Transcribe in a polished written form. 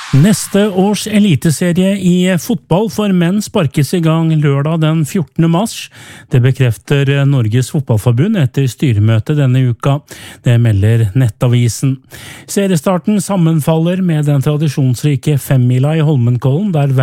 Neste års eliteserie i fotball for menn sparkes i gang lørdag den 14. mars. Det bekrefter Norges Fotballforbund etter styremøte denne uka. Det melder Nettavisen. Seriestarten sammenfaller med den tradisjonsrike femmila i Holmenkollen, der